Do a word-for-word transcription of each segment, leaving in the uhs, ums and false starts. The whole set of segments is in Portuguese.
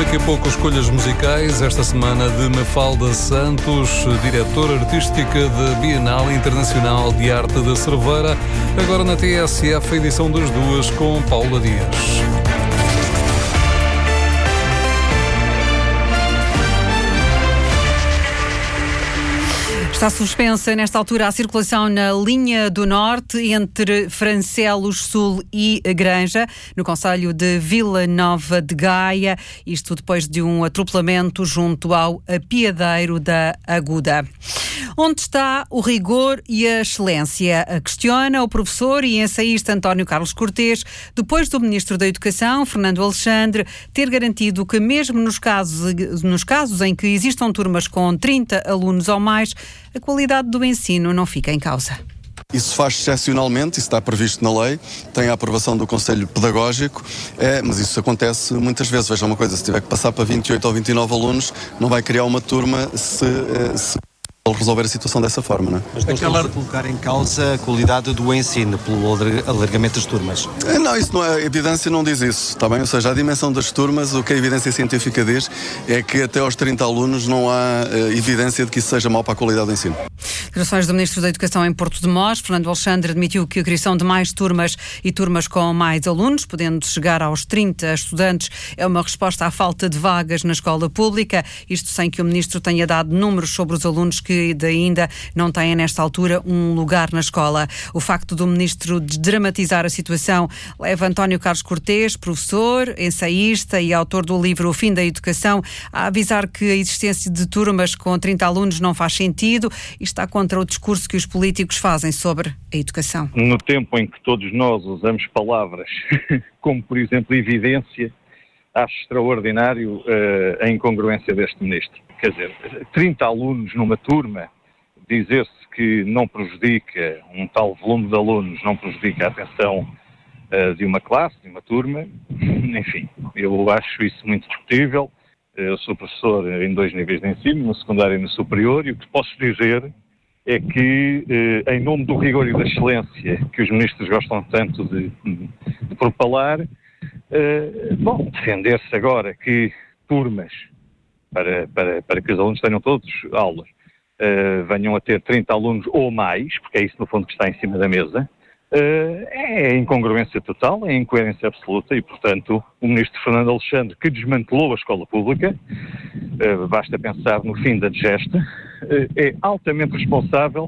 daqui a pouco escolhas musicais, esta semana de Mafalda Santos, diretora artística da Bienal Internacional de Arte da Cerveira, agora na T S F, a edição das duas com Paula Dias. Está suspensa nesta altura a circulação na linha do Norte entre Francelos Sul e Granja, no concelho de Vila Nova de Gaia, isto depois de um atropelamento junto ao apiadeiro da Aguda. Onde está o rigor e a excelência? Questiona o professor e ensaísta António Carlos Cortês, depois do Ministro da Educação, Fernando Alexandre, ter garantido que mesmo nos casos, nos casos em que existam turmas com trinta alunos ou mais, a qualidade do ensino não fica em causa. Isso faz excepcionalmente, isso está previsto na lei, tem a aprovação do Conselho Pedagógico, é, mas isso acontece muitas vezes. Veja uma coisa, se tiver que passar para vinte e oito ou vinte e nove alunos, não vai criar uma turma se... se... resolver a situação dessa forma, não é? Mas não estamos a colocar em causa a qualidade do ensino pelo alargamento das turmas? Não, isso não é, a evidência não diz isso, está bem? Ou seja, a dimensão das turmas, o que a evidência científica diz é que até aos trinta alunos não há uh, evidência de que isso seja mau para a qualidade do ensino. Declarações do Ministro da Educação em Porto de Mós. Fernando Alexandre admitiu que a criação de mais turmas e turmas com mais alunos, podendo chegar aos trinta estudantes, é uma resposta à falta de vagas na escola pública, isto sem que o Ministro tenha dado números sobre os alunos que que ainda não têm, nesta altura, um lugar na escola. O facto do Ministro desdramatizar a situação leva António Carlos Cortês, professor, ensaísta e autor do livro O Fim da Educação, a avisar que a existência de turmas com trinta alunos não faz sentido e está contra o discurso que os políticos fazem sobre a educação. No tempo em que todos nós usamos palavras como, por exemplo, evidência, acho extraordinário uh, a incongruência deste Ministro. Quer dizer, trinta alunos numa turma, dizer-se que não prejudica, um tal volume de alunos não prejudica a atenção uh, de uma classe, de uma turma, enfim, eu acho isso muito discutível. Eu sou professor em dois níveis de ensino, no secundário e no superior, e o que posso dizer é que, uh, em nome do rigor e da excelência que os ministros gostam tanto de, de propalar, Uh, bom, defender-se agora que turmas, para, para, para que os alunos tenham todos aulas, uh, venham a ter trinta alunos ou mais, porque é isso no fundo que está em cima da mesa, uh, é incongruência total, é incoerência absoluta e, portanto, o Ministro Fernando Alexandre, que desmantelou a escola pública, uh, basta pensar no fim da digesta, uh, é altamente responsável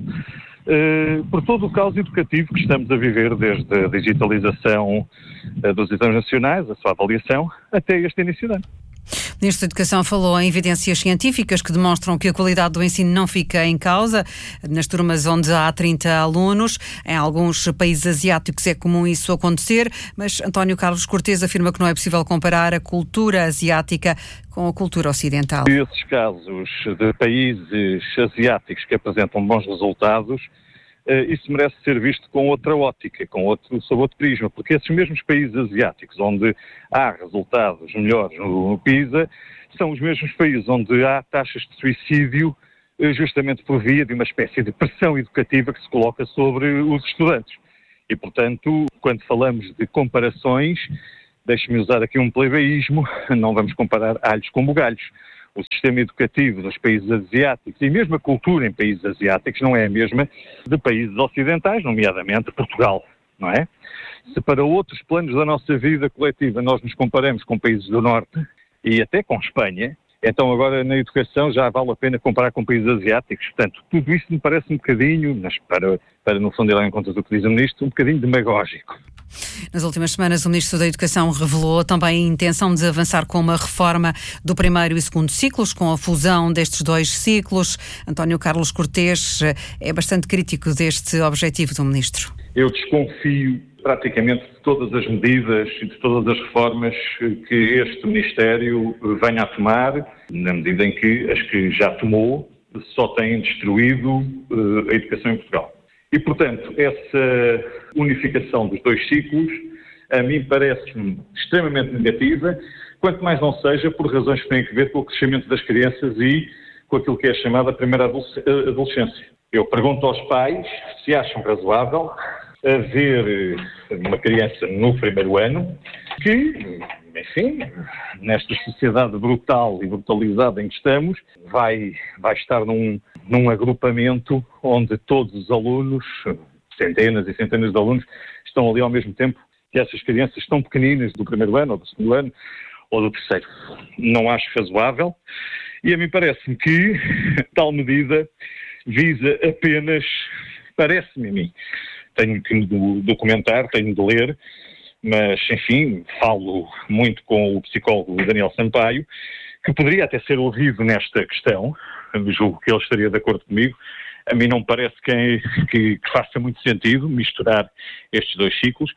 Uh, por todo o caos educativo que estamos a viver, desde a digitalização uh, dos exames nacionais, a sua avaliação, até este início de ano. O Ministro da Educação falou em evidências científicas que demonstram que a qualidade do ensino não fica em causa nas turmas onde há trinta alunos. Em alguns países asiáticos é comum isso acontecer, mas António Carlos Cortês afirma que não é possível comparar a cultura asiática com a cultura ocidental. Esses casos de países asiáticos que apresentam bons resultados, isso merece ser visto com outra ótica, com outro, sob outro prisma, porque esses mesmos países asiáticos onde há resultados melhores no PISA são os mesmos países onde há taxas de suicídio justamente por via de uma espécie de pressão educativa que se coloca sobre os estudantes. E, portanto, quando falamos de comparações, deixe-me usar aqui um plebeísmo, não vamos comparar alhos com bugalhos. O sistema educativo dos países asiáticos e mesmo a cultura em países asiáticos não é a mesma de países ocidentais, nomeadamente Portugal, não é? Se para outros planos da nossa vida coletiva nós nos comparamos com países do Norte e até com Espanha, então agora na educação já vale a pena comparar com países asiáticos. Portanto, tudo isso me parece um bocadinho, mas para, para no fundo ir ao encontro do que diz o Ministro, um bocadinho demagógico. Nas últimas semanas, o Ministro da Educação revelou também a intenção de avançar com uma reforma do primeiro e segundo ciclos, com a fusão destes dois ciclos. António Carlos Cortês é bastante crítico deste objetivo do Ministro. Eu desconfio praticamente de todas as medidas e de todas as reformas que este Ministério venha a tomar, na medida em que as que já tomou só têm destruído uh, a educação em Portugal. E, portanto, essa unificação dos dois ciclos, a mim parece-me extremamente negativa, quanto mais não seja por razões que têm a ver com o crescimento das crianças e com aquilo que é chamada a primeira adolescência. Eu pergunto aos pais se acham razoável haver uma criança no primeiro ano que, enfim, nesta sociedade brutal e brutalizada em que estamos, vai, vai estar num, num agrupamento onde todos os alunos, centenas e centenas de alunos, estão ali ao mesmo tempo que essas crianças estão pequeninas do primeiro ano, ou do segundo ano, ou do terceiro. Não acho razoável e a mim parece-me que tal medida visa apenas, parece-me a mim, tenho que me documentar, tenho de ler, mas, enfim, falo muito com o psicólogo Daniel Sampaio, que poderia até ser ouvido nesta questão, julgo que ele estaria de acordo comigo. A mim não me parece que, que, que faça muito sentido misturar estes dois ciclos.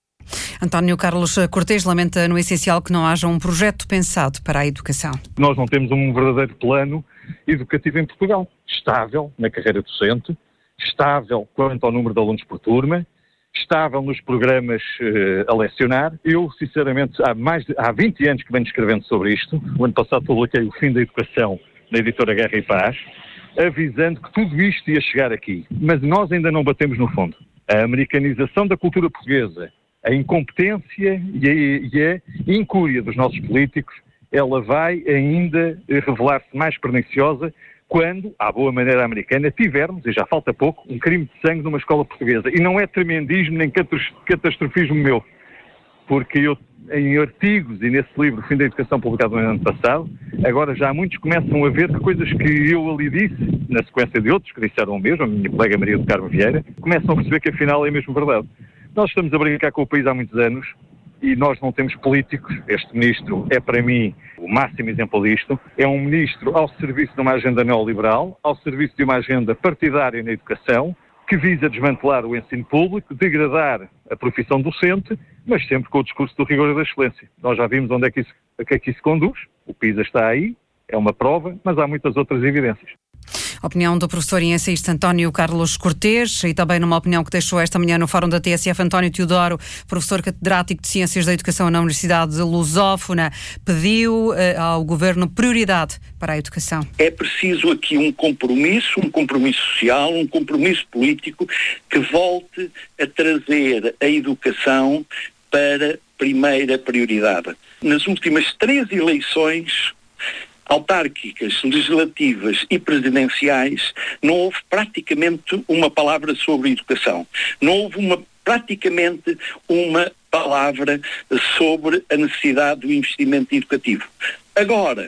António Carlos Cortês lamenta no essencial que não haja um projeto pensado para a educação. Nós não temos um verdadeiro plano educativo em Portugal, estável na carreira docente, estável quanto ao número de alunos por turma, estável nos programas uh, a lecionar. Eu, sinceramente, há, mais de, há vinte anos que venho escrevendo sobre isto. O ano passado publiquei O Fim da Educação na editora Guerra e Paz, avisando que tudo isto ia chegar aqui. Mas nós ainda não batemos no fundo. A americanização da cultura portuguesa, a incompetência e a, e a incúria dos nossos políticos, ela vai ainda revelar-se mais perniciosa quando, à boa maneira americana, tivermos, e já falta pouco, um crime de sangue numa escola portuguesa. E não é tremendismo nem catastrofismo meu, porque eu, em artigos e nesse livro, O Fim da Educação, publicado no ano passado, agora já muitos começam a ver que coisas que eu ali disse, na sequência de outros que disseram o mesmo, a minha colega Maria do Carmo Vieira, começam a perceber que afinal é mesmo verdade. Nós estamos a brincar com o país há muitos anos, e nós não temos políticos. Este ministro é, para mim, o máximo exemplo disto. É um ministro ao serviço de uma agenda neoliberal, ao serviço de uma agenda partidária na educação, que visa desmantelar o ensino público, degradar a profissão docente, mas sempre com o discurso do rigor e da excelência. Nós já vimos onde é que isso, a que é que isso conduz. O PISA está aí, é uma prova, mas há muitas outras evidências. A opinião do professor e ensaísta António Carlos Cortês, e também numa opinião que deixou esta manhã no Fórum da T S F, António Teodoro, professor catedrático de Ciências da Educação na Universidade Lusófona, pediu uh, ao Governo prioridade para a educação. É preciso aqui um compromisso, um compromisso social, um compromisso político que volte a trazer a educação para primeira prioridade. Nas últimas três eleições autárquicas, legislativas e presidenciais, não houve praticamente uma palavra sobre educação. Não houve uma, praticamente uma palavra sobre a necessidade do investimento educativo. Agora,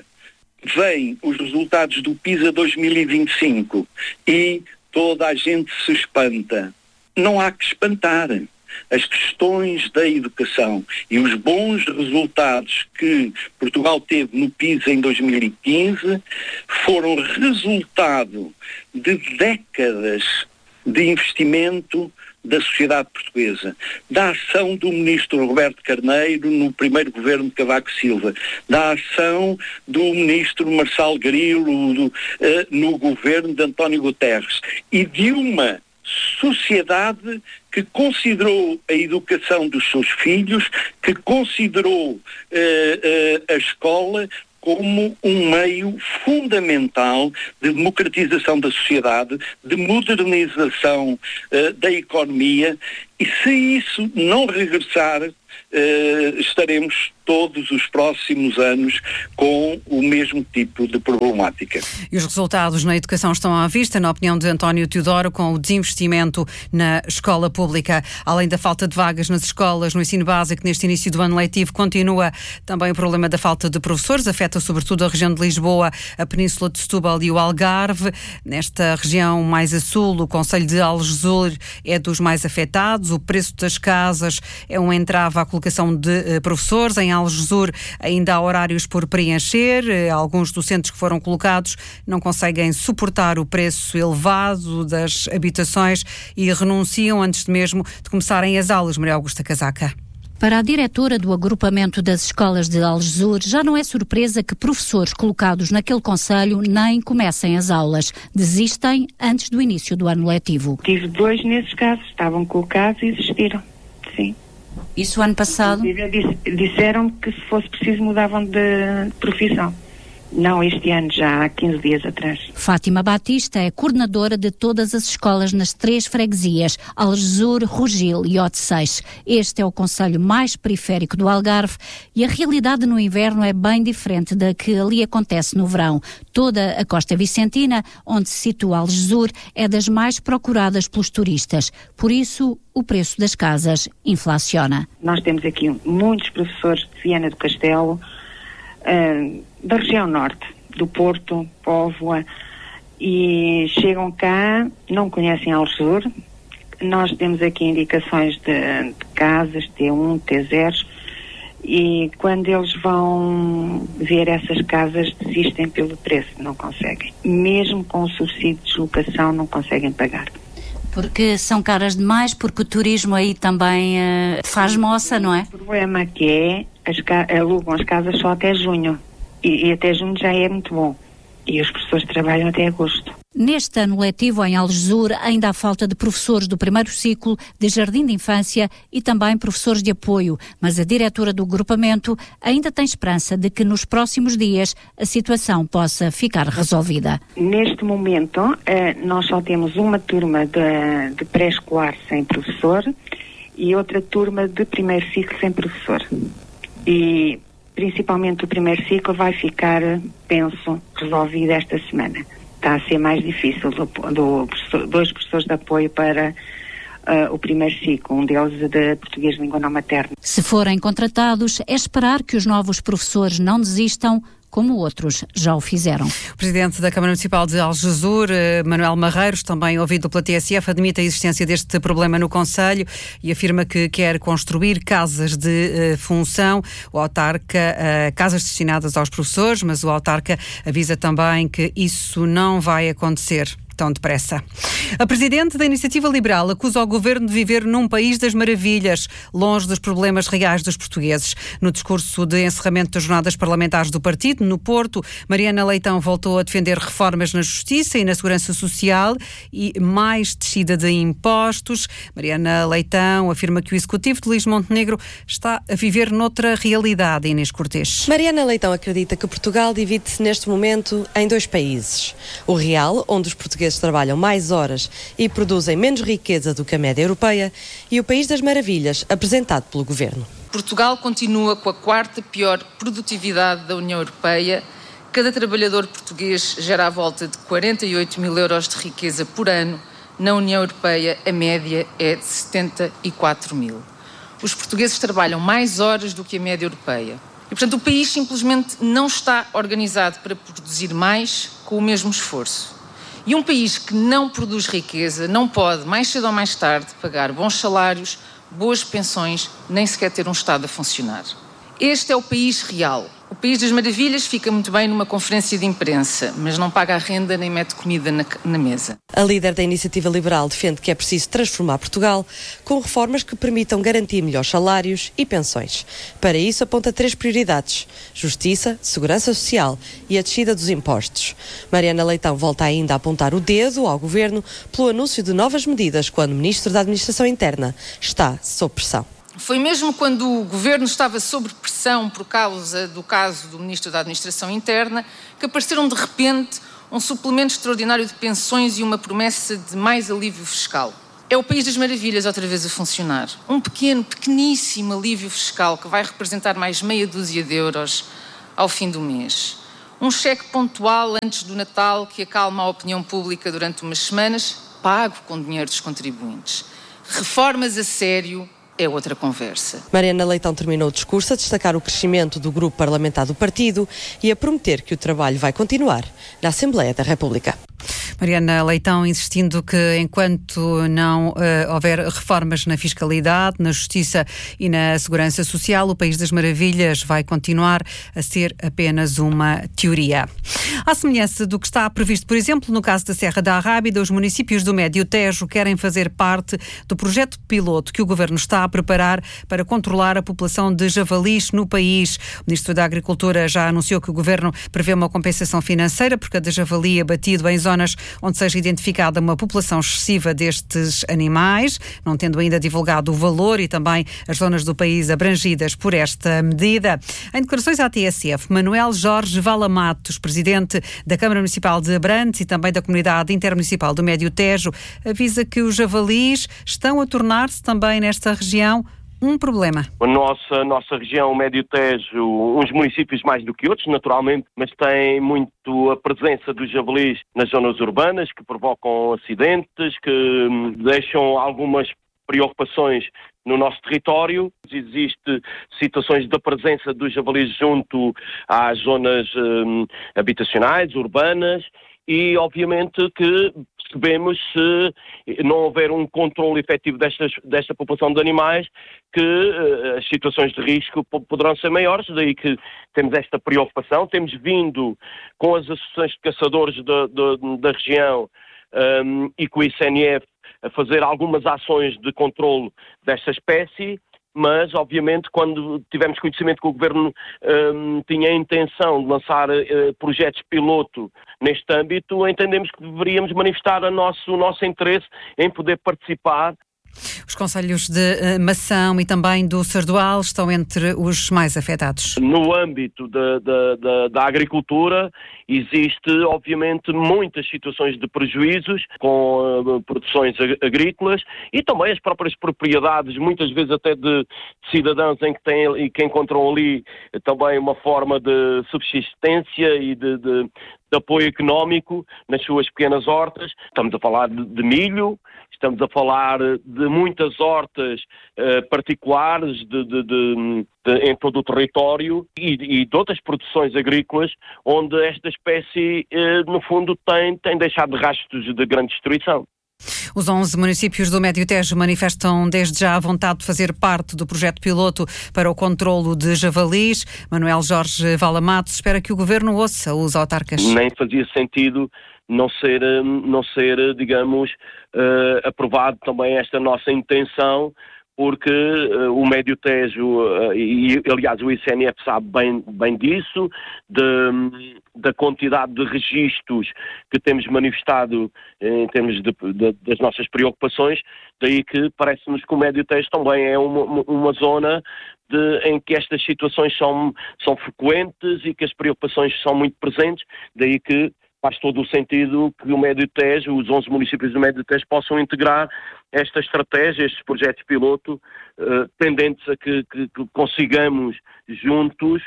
vêm os resultados do PISA dois mil e vinte e cinco e toda a gente se espanta. Não há que espantar. As questões da educação e os bons resultados que Portugal teve no PISA em dois mil e quinze foram resultado de décadas de investimento da sociedade portuguesa, da ação do ministro Roberto Carneiro no primeiro governo de Cavaco Silva, da ação do ministro Marçal Grilo do, uh, no governo de António Guterres e de uma sociedade que considerou a educação dos seus filhos, que considerou uh, uh, a escola como um meio fundamental de democratização da sociedade, de modernização uh, da economia, e se isso não regressar, uh, estaremos todos os próximos anos com o mesmo tipo de problemática. E os resultados na educação estão à vista, na opinião de António Teodoro, com o desinvestimento na escola pública. Além da falta de vagas nas escolas, no ensino básico, neste início do ano letivo, continua também o problema da falta de professores, afeta sobretudo a região de Lisboa, a Península de Setúbal e o Algarve. Nesta região mais a sul, o concelho de Algesur é dos mais afetados. O preço das casas é um entrave à colocação de uh, professores. Em Algesur ainda há horários por preencher. Alguns docentes que foram colocados não conseguem suportar o preço elevado das habitações e renunciam antes mesmo de começarem as aulas. Maria Augusta Casaca. Para a diretora do agrupamento das escolas de Algesur, já não é surpresa que professores colocados naquele concelho nem comecem as aulas. Desistem antes do início do ano letivo. Tive dois nesses casos, estavam colocados e desistiram, sim. Isso ano passado? Disseram que se fosse preciso mudavam de profissão. Não, este ano já há quinze dias atrás. Fátima Batista é coordenadora de todas as escolas nas três freguesias, Algesur, Rogil e Odeceixe. Este é o concelho mais periférico do Algarve e a realidade no inverno é bem diferente da que ali acontece no verão. Toda a costa vicentina, onde se situa Algesur, é das mais procuradas pelos turistas. Por isso, o preço das casas inflaciona. Nós temos aqui muitos professores de Viana do Castelo, uh, da região norte, do Porto, Póvoa, e chegam cá, não conhecem Algesur. Nós temos aqui indicações de, de casas, T um, T zero, e quando eles vão ver essas casas desistem pelo preço, não conseguem. Mesmo com o subsídio de deslocação não conseguem pagar. Porque são caras demais, porque o turismo aí também uh, faz moça, não é? O problema que é, as ca- alugam as casas só até junho. E, e até junho já é muito bom. E os professores trabalham até agosto. Neste ano letivo em Algesur ainda há falta de professores do primeiro ciclo, de jardim de infância e também professores de apoio, mas a diretora do agrupamento ainda tem esperança de que nos próximos dias a situação possa ficar resolvida. Neste momento, eh, nós só temos uma turma de, de pré-escolar sem professor e outra turma de primeiro ciclo sem professor. E principalmente o primeiro ciclo vai ficar, penso, resolvido esta semana. Está a ser mais difícil, do, do professor, dois professores de apoio para uh, o primeiro ciclo, um deles de português de língua não materna. Se forem contratados, é esperar que os novos professores não desistam, como outros já o fizeram. O Presidente da Câmara Municipal de Algesur, Manuel Marreiros, também ouvido pela T S F, admite a existência deste problema no concelho e afirma que quer construir casas de uh, função, o autarca, uh, casas destinadas aos professores, mas o autarca avisa também que isso não vai acontecer tão depressa. A Presidente da Iniciativa Liberal acusa o Governo de viver num país das maravilhas, longe dos problemas reais dos portugueses. No discurso de encerramento das jornadas parlamentares do partido, no Porto, Mariana Leitão voltou a defender reformas na Justiça e na Segurança Social e mais descida de impostos. Mariana Leitão afirma que o Executivo de Luís Montenegro está a viver noutra realidade. Inês Cortês. Mariana Leitão acredita que Portugal divide-se neste momento em dois países. O real, onde os portugueses trabalham mais horas e produzem menos riqueza do que a média europeia, e o país das maravilhas, apresentado pelo Governo. Portugal continua com a quarta pior produtividade da União Europeia. Cada trabalhador português gera à volta de quarenta e oito mil euros de riqueza por ano. Na União Europeia, a média é de setenta e quatro mil. Os portugueses trabalham mais horas do que a média europeia. E, portanto, o país simplesmente não está organizado para produzir mais com o mesmo esforço. E um país que não produz riqueza não pode, mais cedo ou mais tarde, pagar bons salários, boas pensões, nem sequer ter um Estado a funcionar. Este é o país real. O país das maravilhas fica muito bem numa conferência de imprensa, mas não paga a renda nem mete comida na, na mesa. A líder da Iniciativa Liberal defende que é preciso transformar Portugal com reformas que permitam garantir melhores salários e pensões. Para isso aponta três prioridades: justiça, segurança social e a descida dos impostos. Mariana Leitão volta ainda a apontar o dedo ao Governo pelo anúncio de novas medidas quando o Ministro da Administração Interna está sob pressão. Foi mesmo quando o Governo estava sob pressão por causa do caso do Ministro da Administração Interna que apareceram de repente um suplemento extraordinário de pensões e uma promessa de mais alívio fiscal. É o país das maravilhas outra vez a funcionar. Um pequeno, pequeníssimo alívio fiscal que vai representar mais meia dúzia de euros ao fim do mês. Um cheque pontual antes do Natal que acalma a opinião pública durante umas semanas, pago com dinheiro dos contribuintes. Reformas a sério é outra conversa. Mariana Leitão terminou o discurso a destacar o crescimento do grupo parlamentar do partido e a prometer que o trabalho vai continuar na Assembleia da República. Mariana Leitão insistindo que enquanto não uh, houver reformas na fiscalidade, na justiça e na segurança social, o País das Maravilhas vai continuar a ser apenas uma teoria. À semelhança do que está previsto, por exemplo, no caso da Serra da Arrábida, os municípios do Médio Tejo querem fazer parte do projeto piloto que o Governo está a a preparar para controlar a população de javalis no país. O Ministro da Agricultura já anunciou que o Governo prevê uma compensação financeira por cada javali abatido em zonas onde seja identificada uma população excessiva destes animais, não tendo ainda divulgado o valor e também as zonas do país abrangidas por esta medida. Em declarações à T S F, Manuel Jorge Valamatos, presidente da Câmara Municipal de Abrantes e também da Comunidade Intermunicipal do Médio Tejo, avisa que os javalis estão a tornar-se também nesta região um problema. A nossa, nossa região, o Médio Tejo, uns municípios mais do que outros, naturalmente, mas tem muito a presença dos javalis nas zonas urbanas, que provocam acidentes, que deixam algumas preocupações no nosso território. Existe situações da presença dos javalis junto às zonas hum, habitacionais, urbanas, e obviamente que percebemos, se não houver um controle efetivo destas, desta população de animais, que uh, as situações de risco p- poderão ser maiores, daí que temos esta preocupação. Temos vindo com as associações de caçadores da, da, da região um, e com o I C N F a fazer algumas ações de controle desta espécie, mas, obviamente, quando tivemos conhecimento que o Governo um, tinha a intenção de lançar uh, projetos piloto neste âmbito, entendemos que deveríamos manifestar a nosso, o nosso interesse em poder participar. Os concelhos de uh, Mação e também do Sardual estão entre os mais afetados. No âmbito da, da, da, da agricultura existe, obviamente, muitas situações de prejuízos com uh, produções ag- agrícolas e também as próprias propriedades, muitas vezes até de cidadãos em que têm e que encontram ali também uma forma de subsistência e de, de, de apoio económico nas suas pequenas hortas. Estamos a falar de, de milho, estamos a falar de muitas hortas uh, particulares de, de, de, de, em todo o território e, e de outras produções agrícolas onde esta espécie, uh, no fundo, tem, tem deixado rastros de grande destruição. Os onze municípios do Médio Tejo manifestam desde já a vontade de fazer parte do projeto piloto para o controlo de javalis. Manuel Jorge Valamatos espera que o Governo ouça os autarcas. Nem fazia sentido não ser, não ser digamos, uh, aprovado também esta nossa intenção, porque uh, o Médio Tejo, uh, e aliás o I C N F sabe bem, bem disso, de, da quantidade de registros que temos manifestado em termos de, de, das nossas preocupações, daí que parece-nos que o Médio Tejo também é uma, uma zona de, em que estas situações são, são frequentes e que as preocupações são muito presentes, daí que faz todo o sentido que o Médio Tejo, os onze municípios do Médio Tejo possam integrar esta estratégia, estes projetos piloto, uh, tendentes a que, que, que consigamos juntos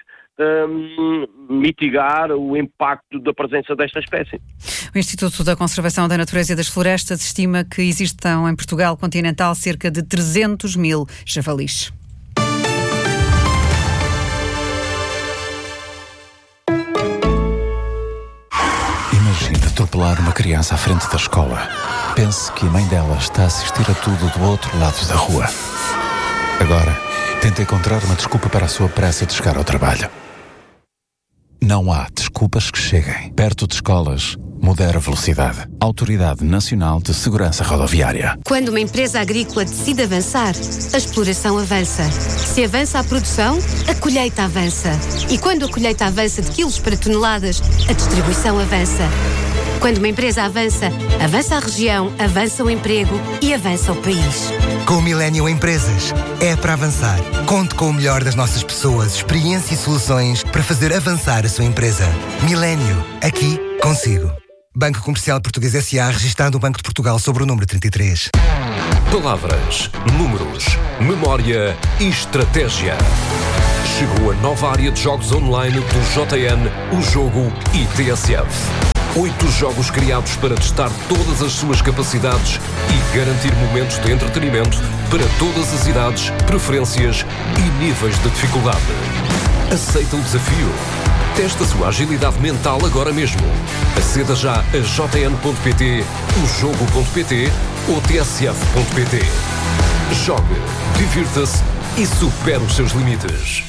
um, mitigar o impacto da presença desta espécie. O Instituto da Conservação da Natureza e das Florestas estima que existam em Portugal continental cerca de trezentos mil javalis. Atropelar uma criança à frente da escola. Pense que a mãe dela está a assistir a tudo do outro lado da rua. Agora, tenta encontrar uma desculpa para a sua pressa de chegar ao trabalho. Não há desculpas que cheguem. Perto de escolas, modera a velocidade. Autoridade Nacional de Segurança Rodoviária. Quando uma empresa agrícola decide avançar, a exploração avança. Se avança a produção, a colheita avança. E quando a colheita avança de quilos para toneladas, a distribuição avança. Quando uma empresa avança, avança a região, avança o emprego e avança o país. Com o Millennium Empresas, é para avançar. Conte com o melhor das nossas pessoas, experiência e soluções para fazer avançar a sua empresa. Millennium, aqui, consigo. Banco Comercial Português S A, registado no Banco de Portugal sobre o número trinta e três. Palavras, números, memória e estratégia. Chegou a nova área de jogos online do J N, o Jogo e T S F. Oito jogos criados para testar todas as suas capacidades e garantir momentos de entretenimento para todas as idades, preferências e níveis de dificuldade. Aceita o desafio? Teste a sua agilidade mental agora mesmo. Aceda já a j n ponto p t, o jogo ponto p t ou t s f ponto p t. Jogue, divirta-se e supere os seus limites.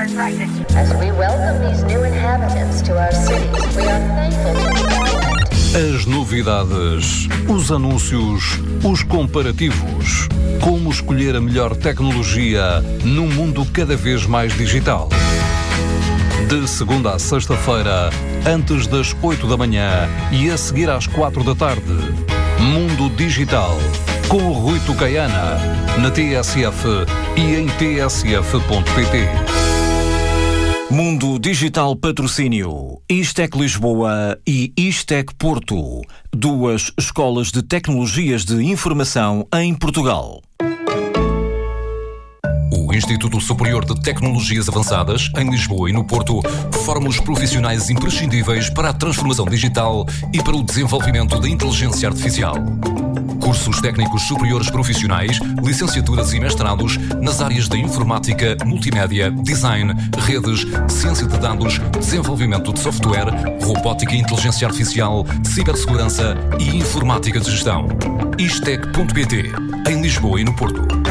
As we welcome these new inhabitants to our cities, we are thankful to the government As novidades, os anúncios, os comparativos. Como escolher a melhor tecnologia num mundo cada vez mais digital. De segunda a sexta-feira, antes das oito da manhã e a seguir às quatro da tarde. Mundo Digital, com o Rui Tucaiana, na T S F e em t s f ponto p t. Mundo Digital Patrocínio, Istec Lisboa e Istec Porto, duas escolas de tecnologias de informação em Portugal. O Instituto Superior de Tecnologias Avançadas, em Lisboa e no Porto, forma os profissionais imprescindíveis para a transformação digital e para o desenvolvimento da inteligência artificial. Cursos técnicos superiores profissionais, licenciaturas e mestrados nas áreas da informática, multimédia, design, redes, ciência de dados, desenvolvimento de software, robótica e inteligência artificial, cibersegurança e informática de gestão. Istec ponto p t, em Lisboa e no Porto.